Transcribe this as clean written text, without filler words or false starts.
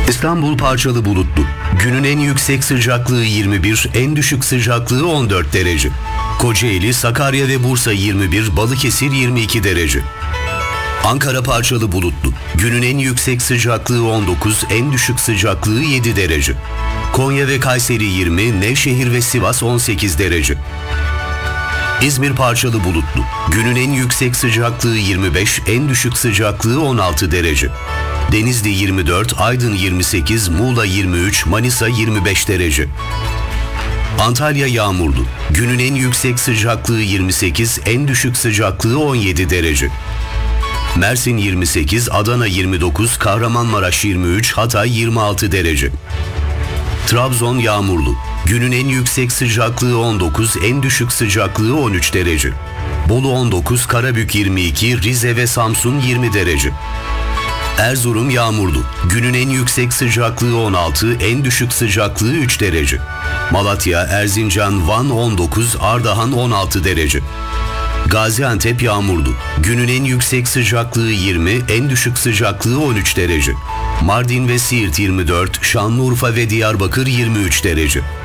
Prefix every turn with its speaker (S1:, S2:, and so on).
S1: İstanbul parçalı bulutlu. Günün en yüksek sıcaklığı 21, en düşük sıcaklığı 14 derece. Kocaeli, Sakarya ve Bursa 21, Balıkesir 22 derece. Ankara parçalı bulutlu. Günün en yüksek sıcaklığı 19, en düşük sıcaklığı 7 derece. Konya ve Kayseri 20, Nevşehir ve Sivas 18 derece. İzmir parçalı bulutlu. Günün en yüksek sıcaklığı 25, en düşük sıcaklığı 16 derece. Denizli 24, Aydın 28, Muğla 23, Manisa 25 derece. Antalya yağmurlu. Günün en yüksek sıcaklığı 28, en düşük sıcaklığı 17 derece. Mersin 28, Adana 29, Kahramanmaraş 23, Hatay 26 derece. Trabzon yağmurlu. Günün en yüksek sıcaklığı 19, en düşük sıcaklığı 13 derece. Bolu 19, Karabük 22, Rize ve Samsun 20 derece. Erzurum yağmurlu. Günün en yüksek sıcaklığı 16, en düşük sıcaklığı 3 derece. Malatya, Erzincan, Van 19, Ardahan 16 derece. Gaziantep yağmurlu. Günün en yüksek sıcaklığı 20, en düşük sıcaklığı 13 derece. Mardin ve Siirt 24, Şanlıurfa ve Diyarbakır 23 derece.